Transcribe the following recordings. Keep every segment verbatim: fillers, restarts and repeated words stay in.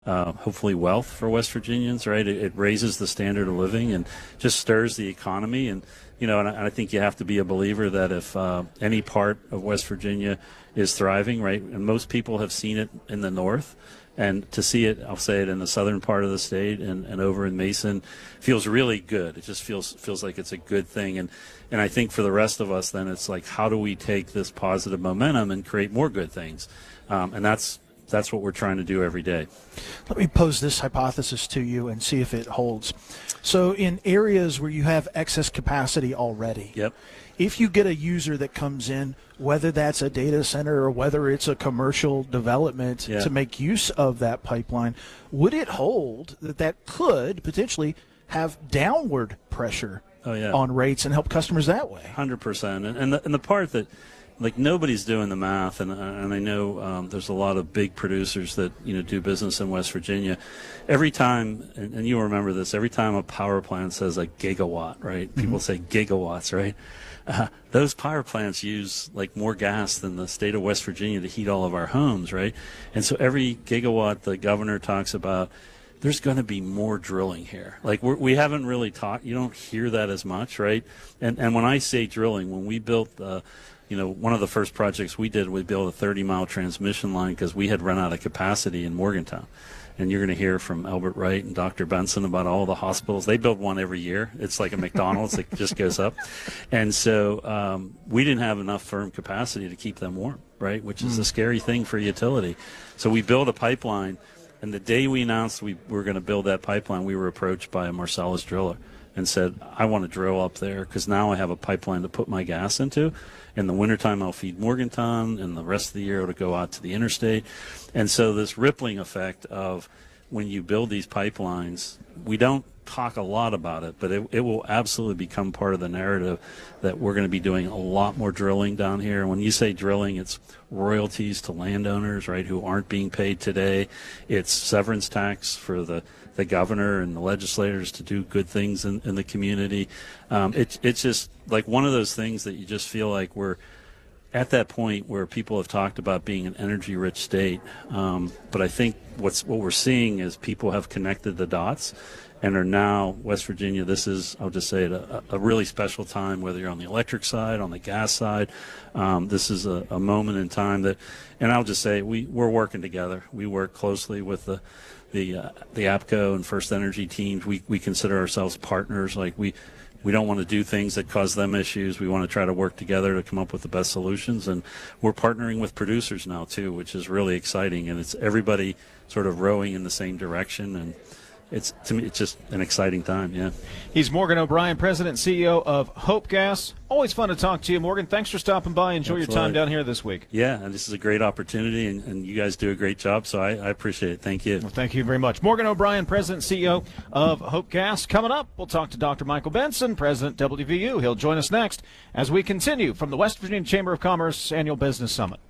uh, hopefully wealth for West Virginians, right? It, it raises the standard of living and just stirs the economy. And, you know, and I, I think you have to be a believer that if uh, any part of West Virginia is thriving, right, and most people have seen it in the north, and to see it, I'll say it, in the southern part of the state and, and over in Mason feels really good. It just feels feels like it's a good thing. And, and I think for the rest of us, then it's like, how do we take this positive momentum and create more good things? Um, and that's that's what we're trying to do every day. Let me pose this hypothesis to you and see if it holds. So in areas where you have excess capacity already, yep. if you get a user that comes in, whether that's a data center or whether it's a commercial development yeah. to make use of that pipeline, would it hold that that could potentially have downward pressure oh, yeah. on rates and help customers that way? one hundred percent. And, and, the, and the part that, like, nobody's doing the math, and, and I know um, there's a lot of big producers that, you know, do business in West Virginia. Every time, and, and you'll remember this, every time a power plant says a gigawatt, right? Mm-hmm. People say gigawatts, right? Uh, those power plants use like more gas than the state of West Virginia to heat all of our homes, right? And so every gigawatt the governor talks about, there's going to be more drilling here. Like we're, we haven't really talked, you don't hear that as much, right? And and when I say drilling, when we built, uh, you know, one of the first projects we did, we built a thirty mile transmission line because we had run out of capacity in Morgantown. And you're going to hear from Albert Wright and Doctor Benson about all the hospitals. They build one every year. It's like a McDonald's. It just goes up. And so um, we didn't have enough firm capacity to keep them warm, right, which is mm. a scary thing for utility. So we built a pipeline, and the day we announced we were going to build that pipeline, we were approached by a Marcellus driller and said, I want to drill up there because now I have a pipeline to put my gas into. In the wintertime, I'll feed Morgantown, and the rest of the year it'll go out to the interstate. And so this rippling effect of when you build these pipelines, we don't talk a lot about it, but it, it will absolutely become part of the narrative that we're going to be doing a lot more drilling down here. When you say drilling, it's royalties to landowners, right, who aren't being paid today. It's severance tax for the, the governor and the legislators to do good things in, in the community. Um, it, it's just like one of those things that you just feel like we're at that point where people have talked about being an energy-rich state. Um, but I think what's what we're seeing is people have connected the dots and are now, West Virginia, this is, I'll just say it, a, a really special time, whether you're on the electric side, on the gas side. Um, this is a, a moment in time that, and I'll just say, we, we're working together. We work closely with the the uh, the APCO and First Energy teams. We, we consider ourselves partners. Like we, we don't want to do things that cause them issues. We want to try to work together to come up with the best solutions. And we're partnering with producers now, too, which is really exciting. And it's everybody sort of rowing in the same direction. And it's, to me, it's just an exciting time, yeah. He's Morgan O'Brien, President and C E O of Hope Gas. Always fun to talk to you, Morgan. Thanks for stopping by. Enjoy Absolutely. your time down here this week. Yeah, and this is a great opportunity, and, and you guys do a great job, so I, I appreciate it. Thank you. Well, thank you very much. Morgan O'Brien, President and C E O of Hope Gas. Coming up, we'll talk to Doctor Michael Benson, President W V U. He'll join us next as we continue from the West Virginia Chamber of Commerce Annual Business Summit.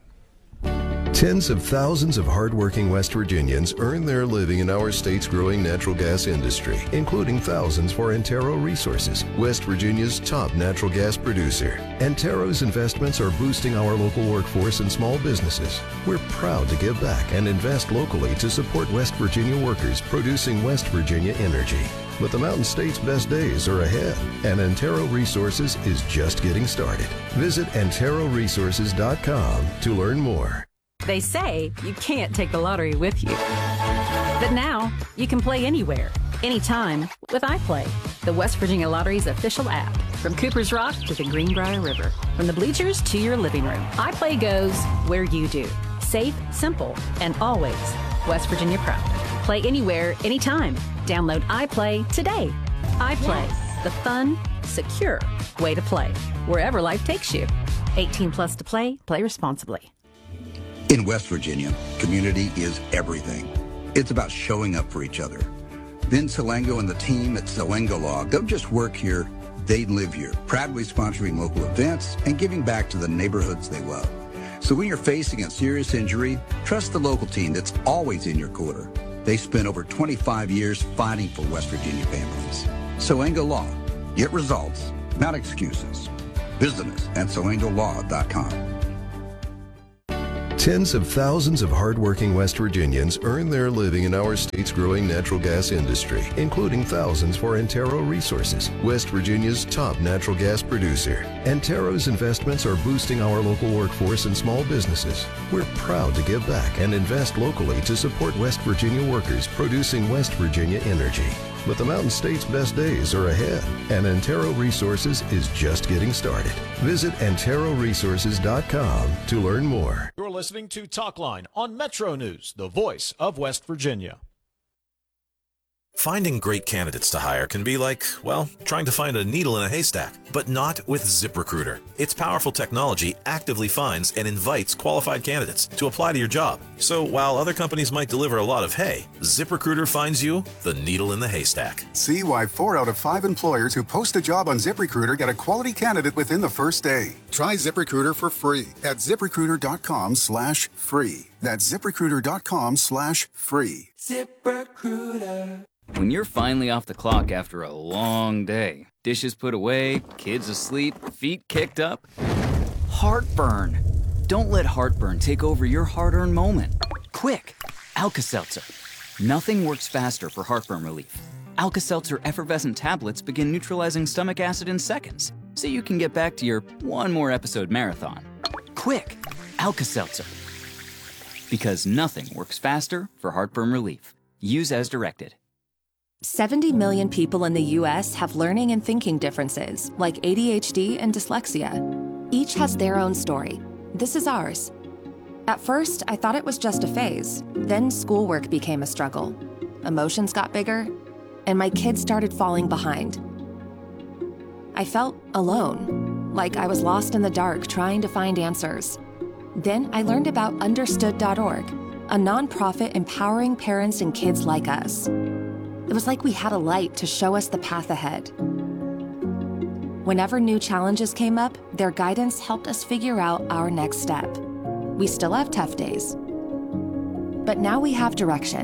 Tens of thousands of hardworking West Virginians earn their living in our state's growing natural gas industry, including thousands for Antero Resources, West Virginia's top natural gas producer. Antero's investments are boosting our local workforce and small businesses. We're proud to give back and invest locally to support West Virginia workers producing West Virginia energy. But the Mountain State's best days are ahead, and Antero Resources is just getting started. Visit antero resources dot com to learn more. They say you can't take the lottery with you. But now, you can play anywhere, anytime with iPlay, the West Virginia Lottery's official app. From Cooper's Rock to the Greenbrier River, from the bleachers to your living room, iPlay goes where you do. Safe, simple, and always West Virginia proud. Play anywhere, anytime. Download iPlay today. iPlay, yes. The fun, secure way to play, wherever life takes you. eighteen plus to play, play responsibly. In West Virginia, community is everything. It's about showing up for each other. Vin Salengo and the team at Salengo Law don't just work here, they live here, proudly sponsoring local events and giving back to the neighborhoods they love. So when you're facing a serious injury, trust the local team that's always in your corner. They spent over twenty-five years fighting for West Virginia families. Salengo Law. Get results, not excuses. Visit us at salengo law dot com. Tens of thousands of hardworking West Virginians earn their living in our state's growing natural gas industry, including thousands for Antero Resources, West Virginia's top natural gas producer. Antero's investments are boosting our local workforce and small businesses. We're proud to give back and invest locally to support West Virginia workers producing West Virginia energy. But the Mountain State's best days are ahead, and Antero Resources is just getting started. Visit antero resources dot com to learn more. You're listening to Talkline on Metro News, the voice of West Virginia. Finding great candidates to hire can be like, well, trying to find a needle in a haystack, but not with ZipRecruiter. Its powerful technology actively finds and invites qualified candidates to apply to your job. So while other companies might deliver a lot of hay, ZipRecruiter finds you the needle in the haystack. See why four out of five employers who post a job on ZipRecruiter get a quality candidate within the first day. Try ZipRecruiter for free at ZipRecruiter.com slash free. That's ZipRecruiter.com slash free. ZipRecruiter. When you're finally off the clock after a long day, dishes put away, kids asleep, feet kicked up, heartburn. Don't let heartburn take over your hard-earned moment. Quick, Alka-Seltzer. Nothing works faster for heartburn relief. Alka-Seltzer effervescent tablets begin neutralizing stomach acid in seconds, so you can get back to your one more episode marathon. Quick, Alka-Seltzer. Because nothing works faster for heartburn relief. Use as directed. seventy million people in the U S have learning and thinking differences, like A D H D and dyslexia. Each has their own story. This is ours. At first, I thought it was just a phase. Then schoolwork became a struggle. Emotions got bigger, and my kids started falling behind. I felt alone, like I was lost in the dark trying to find answers. Then I learned about understood dot org, a nonprofit empowering parents and kids like us. It was like we had a light to show us the path ahead. Whenever new challenges came up, their guidance helped us figure out our next step. We still have tough days, but now we have direction.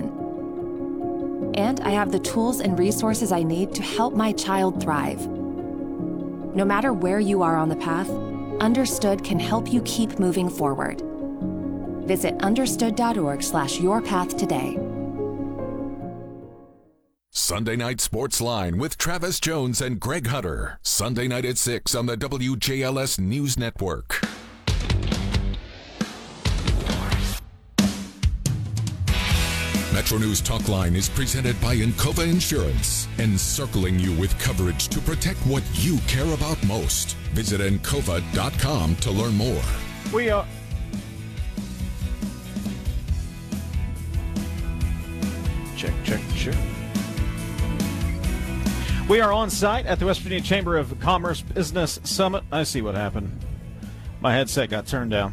And I have the tools and resources I need to help my child thrive. No matter where you are on the path, Understood can help you keep moving forward. Visit understood.org slash your path today. Sunday Night Sports Line with Travis Jones and Greg Hutter. Sunday night at six on the W J L S News Network. Metro News Talkline is presented by Encova Insurance, encircling you with coverage to protect what you care about most. Visit encova dot com to learn more. We are... Check, check, check. We are on site at the West Virginia Chamber of Commerce Business Summit. I see what happened. My headset got turned down.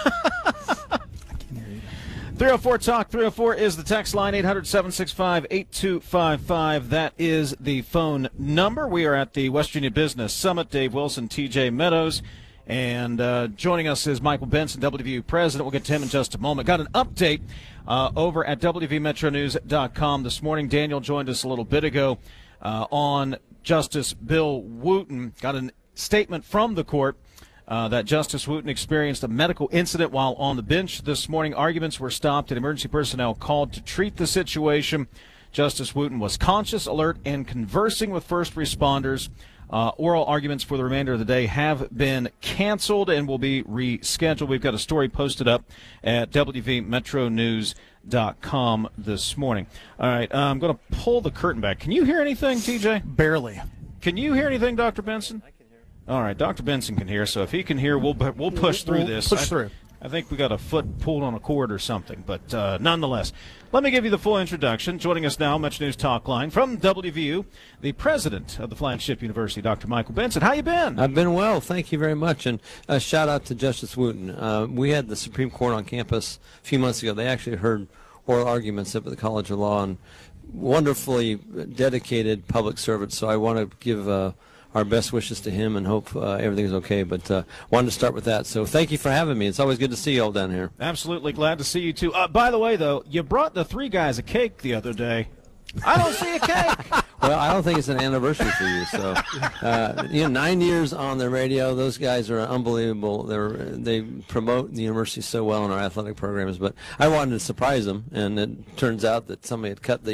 three oh four talk three oh four is the text line. Eight hundred, seven six five, eight two five five. That is the phone number. We are at the West Virginia Business Summit. Dave Wilson, T J Meadows, and uh, joining us is Michael Benson, W V U president. We'll get to him in just a moment. Got an update uh, over at W V metro news dot com this morning. Daniel joined us a little bit ago uh, on Justice Bill Wooten. Got a statement from the court Uh, that Justice Wooten experienced a medical incident while on the bench this morning. Arguments were stopped and emergency personnel called to treat the situation. Justice Wooten was conscious, alert, and conversing with first responders. Uh, oral arguments for the remainder of the day have been canceled and will be rescheduled. We've got a story posted up at W V metro news dot com this morning. All right, uh, I'm going to pull the curtain back. Can you hear anything, T J? Barely. Can you hear anything, Doctor Benson? All right, Doctor Benson can hear, so if he can hear, we'll we'll push through we'll this. Push I, through. I think we got a foot pulled on a cord or something, but uh, nonetheless, let me give you the full introduction. Joining us now, Metro News Talk Line from W V U, the president of the flagship university, Doctor Michael Benson. How you been? I've been well, thank you very much, and a shout out to Justice Wooten. Uh, we had the Supreme Court on campus a few months ago. They actually heard oral arguments up at the College of Law, and wonderfully dedicated public servants. So I want to give Uh, our best wishes to him and hope uh, everything's okay. But uh, wanted to start with that. So thank you for having me. It's always good to see you all down here. Absolutely glad to see you too. Uh, by the way, though, you brought the three guys a cake the other day. I don't see a cake. Well, I don't think it's an anniversary for you. So, uh, you know, nine years on the radio. Those guys are unbelievable. They're they promote the university so well in our athletic programs. But I wanted to surprise them, and it turns out that somebody had cut the